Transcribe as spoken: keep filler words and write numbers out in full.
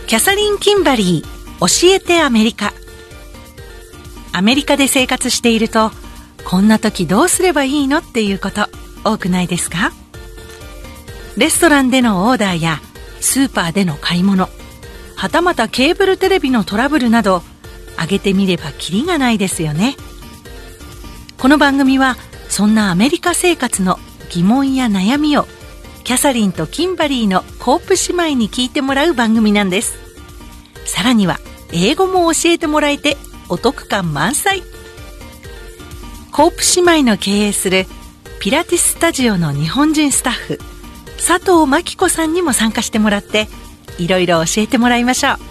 キャサリン・キンバリー、教えてアメリカ。アメリカで生活していると、こんな時どうすればいいのっていうこと多くないですか？レストランでのオーダーやスーパーでの買い物、はたまたケーブルテレビのトラブルなど、挙げてみればキリがないですよね。この番組はそんなアメリカ生活の疑問や悩みをキャサリンとキンバリーのコープ姉妹に聞いてもらう番組なんです。さらには英語も教えてもらえてお得感満載。コープ姉妹の経営するピラティススタジオの日本人スタッフ佐藤真希子さんにも参加してもらって、いろいろ教えてもらいましょう。